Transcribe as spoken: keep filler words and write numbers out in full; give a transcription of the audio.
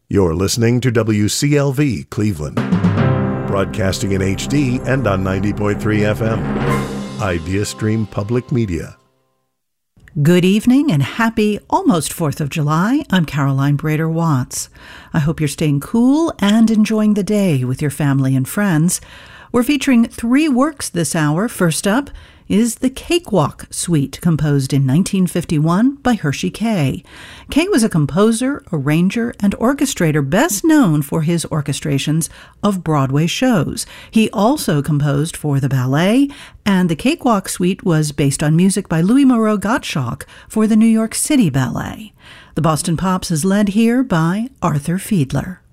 You're listening to W C L V Cleveland, broadcasting in H D and on ninety point three F M. IdeaStream Public Media. Good evening and happy almost fourth of July. I'm Caroline Brader Watts. I hope you're staying cool and enjoying the day with your family and friends. We're featuring three works this hour. First up is the Cakewalk Suite, composed in nineteen fifty-one by Hershey Kay. Kay was a composer, arranger, and orchestrator best known for his orchestrations of Broadway shows. He also composed for the ballet, and the Cakewalk Suite was based on music by Louis Moreau Gottschalk for the New York City Ballet. The Boston Pops is led here by Arthur Fiedler.